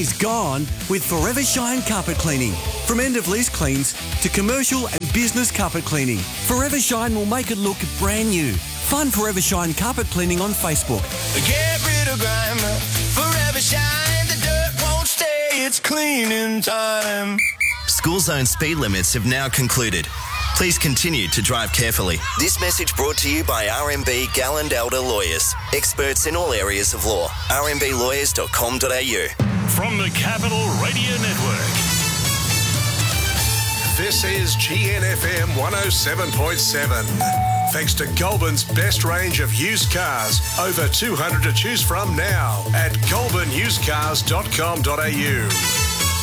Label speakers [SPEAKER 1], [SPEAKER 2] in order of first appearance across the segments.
[SPEAKER 1] is gone with Forever Shine Carpet Cleaning. From end-of-lease cleans to commercial and business carpet cleaning, Forever Shine will make it look brand new. Find Forever Shine Carpet Cleaning on Facebook.
[SPEAKER 2] Get rid of grime, Forever Shine, the dirt won't stay, it's cleaning time.
[SPEAKER 3] School zone speed limits have now concluded. Please continue to drive carefully. This message brought to you by RMB Galland Elder Lawyers. Experts in all areas of law. rmblawyers.com.au.
[SPEAKER 4] From the Capital Radio Network.
[SPEAKER 5] This is GNFM 107.7. Thanks to Goulburn's best range of used cars. Over 200 to choose from now at goulburnusedcars.com.au.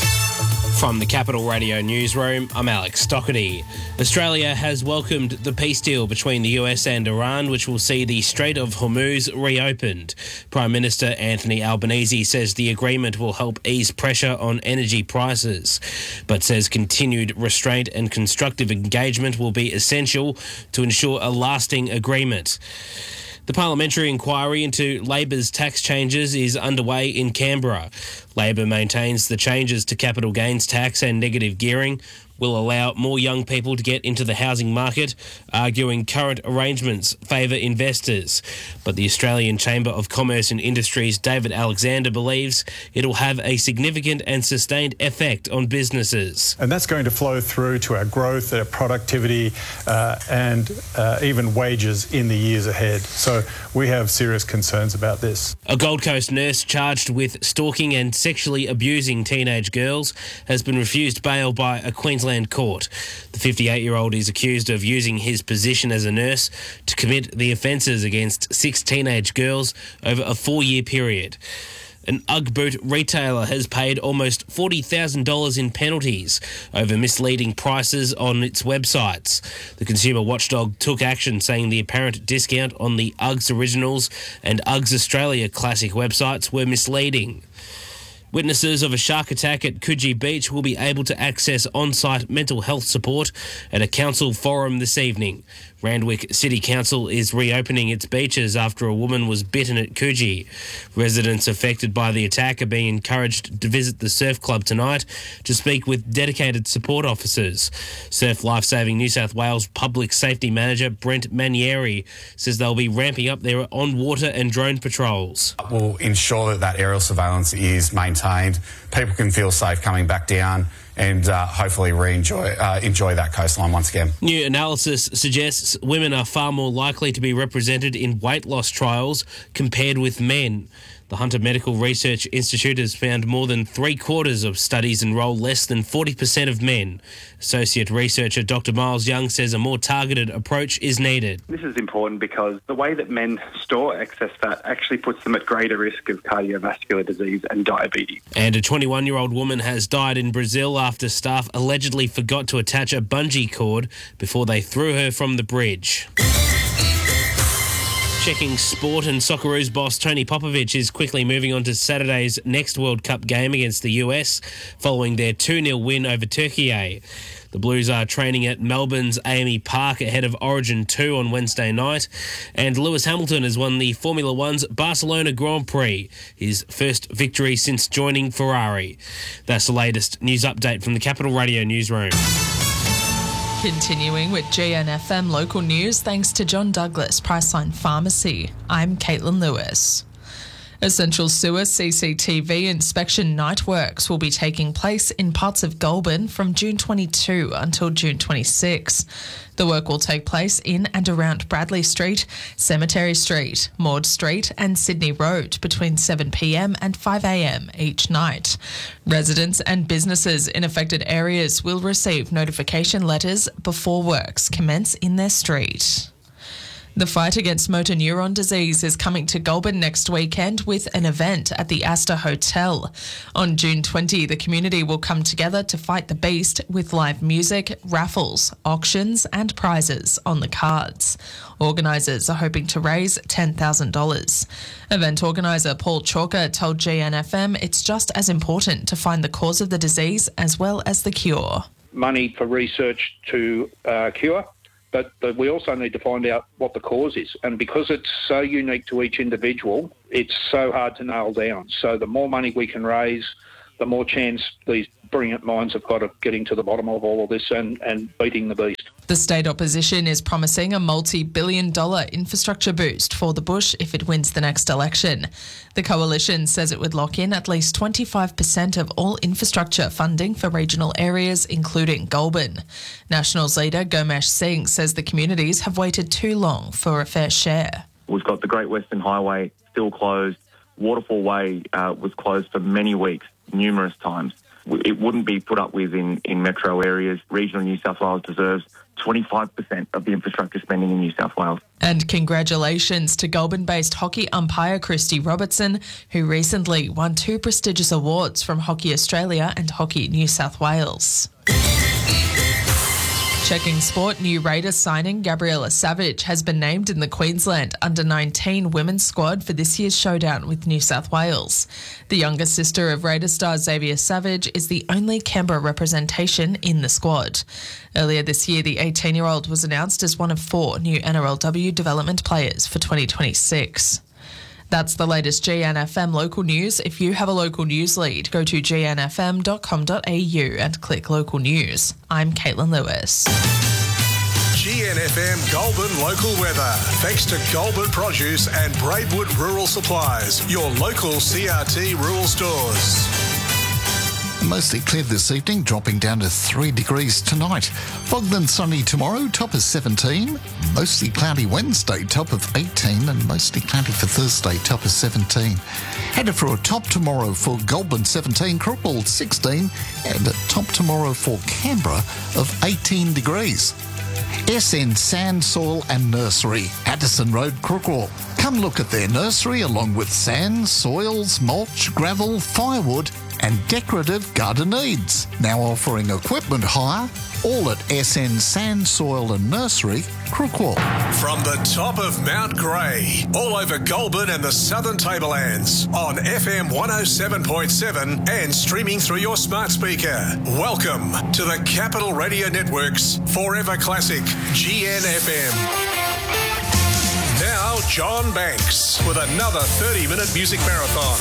[SPEAKER 6] From the Capital Radio Newsroom, I'm Alex Stockerty. Australia has welcomed the peace deal between the US and Iran, which will see the Strait of Hormuz reopened. Prime Minister Anthony Albanese says the agreement will help ease pressure on energy prices, but says continued restraint and constructive engagement will be essential to ensure a lasting agreement. The parliamentary inquiry into Labor's tax changes is underway in Canberra. Labor maintains the changes to capital gains tax and negative gearing will allow more young people to get into the housing market, arguing current arrangements favour investors. But the Australian Chamber of Commerce and Industry's David Alexander believes it'll have a significant and sustained effect on businesses.
[SPEAKER 7] And that's going to flow through to our growth, our productivity and even wages in the years ahead. So we have serious concerns about this.
[SPEAKER 6] A Gold Coast nurse charged with stalking and sexually abusing teenage girls has been refused bail by a Queensland court. The 58-year-old is accused of using his position as a nurse to commit the offences against 6 teenage girls over a 4-year period. An UGG boot retailer has paid almost $40,000 in penalties over misleading prices on its websites. The consumer watchdog took action, saying the apparent discount on the UGG's Originals and UGG's Australia Classic websites were misleading. Witnesses of a shark attack at Coogee Beach will be able to access on-site mental health support at a council forum this evening. Randwick City Council is reopening its beaches after a woman was bitten at Coogee. Residents affected by the attack are being encouraged to visit the surf club tonight to speak with dedicated support officers. Surf Lifesaving New South Wales Public Safety Manager Brent Manieri says they'll be ramping up their on-water and drone patrols.
[SPEAKER 8] We'll ensure that aerial surveillance is maintained. People can feel safe coming back down and hopefully enjoy that coastline once again.
[SPEAKER 6] New analysis suggests women are far more likely to be represented in weight loss trials compared with men. The Hunter Medical Research Institute has found more than 3/4 of studies enrol less than 40% of men. Associate researcher Dr. Miles Young says a more targeted approach is needed.
[SPEAKER 9] This is important because the way that men store excess fat actually puts them at greater risk of cardiovascular disease and diabetes.
[SPEAKER 6] And a 21-year-old woman has died in Brazil after staff allegedly forgot to attach a bungee cord before they threw her from the bridge. Checking sport, and Socceroos boss Tony Popovic is quickly moving on to Saturday's next World Cup game against the US following their 2-0 win over Turkey. The Blues are training at Melbourne's AAMI Park ahead of Origin 2 on Wednesday night, and Lewis Hamilton has won the Formula One's Barcelona Grand Prix, his first victory since joining Ferrari. That's the latest news update from the Capital Radio Newsroom.
[SPEAKER 10] Continuing with GNFM local news, thanks to John Douglas Priceline Pharmacy. I'm Caitlin Lewis. Essential Sewer CCTV inspection night works will be taking place in parts of Goulburn from June 22 until June 26. The work will take place in and around Bradley Street, Cemetery Street, Maud Street and Sydney Road between 7 p.m. and 5 a.m. each night. Residents and businesses in affected areas will receive notification letters before works commence in their street. The fight against motor neuron disease is coming to Goulburn next weekend with an event at the Astor Hotel. On June 20, the community will come together to fight the beast with live music, raffles, auctions and prizes on the cards. Organisers are hoping to raise $10,000. Event organiser Paul Chalker told GNFM it's just as important to find the cause of the disease as well as the cure.
[SPEAKER 11] Money for research to cure. But we also need to find out what the cause is. And because it's so unique to each individual, it's so hard to nail down. So the more money we can raise, the more chance these brilliant minds have got of getting to the bottom of all of this and beating the beast.
[SPEAKER 10] The state opposition is promising a multi-billion-dollar infrastructure boost for the Bush if it wins the next election. The coalition says it would lock in at least 25% of all infrastructure funding for regional areas, including Goulburn. Nationals leader Gomesh Singh says the communities have waited too long for a fair share.
[SPEAKER 12] We've got the Great Western Highway still closed. Waterfall Way was closed for many weeks, numerous times. It wouldn't be put up with in metro areas. Regional New South Wales deserves 25% of the infrastructure spending in New South Wales.
[SPEAKER 10] And congratulations to Goulburn-based hockey umpire Christy Robertson, who recently won 2 prestigious awards from Hockey Australia and Hockey New South Wales. Checking sport, new Raiders signing Gabriella Savage has been named in the Queensland Under-19 women's squad for this year's showdown with New South Wales. The younger sister of Raiders star Xavier Savage is the only Canberra representation in the squad. Earlier this year, the 18-year-old was announced as one of 4 new NRLW development players for 2026. That's the latest GNFM local news. If you have a local news lead, go to gnfm.com.au and click local news. I'm Caitlin Lewis.
[SPEAKER 5] GNFM Goulburn local weather. Thanks to Goulburn Produce and Braidwood Rural Supplies, your local CRT rural stores.
[SPEAKER 13] Mostly clear this evening, dropping down to 3 degrees tonight. Fog then sunny tomorrow, top of 17. Mostly cloudy Wednesday, top of 18. And mostly cloudy for Thursday, top of 17. Headed for a top tomorrow for Goulburn 17, Crookwell 16. And a top tomorrow for Canberra of 18 degrees. SN Sand, Soil and Nursery, Addison Road, Crookwell. Come look at their nursery along with sand, soils, mulch, gravel, firewood and decorative garden needs. Now offering equipment hire, all at SN Sand, Soil and Nursery, Crookwell.
[SPEAKER 5] From the top of Mount Grey, all over Goulburn and the Southern Tablelands, on FM 107.7 and streaming through your smart speaker. Welcome to the Capital Radio Network's Forever Classic, GNFM. Now, John Banks with another 30-minute music marathon.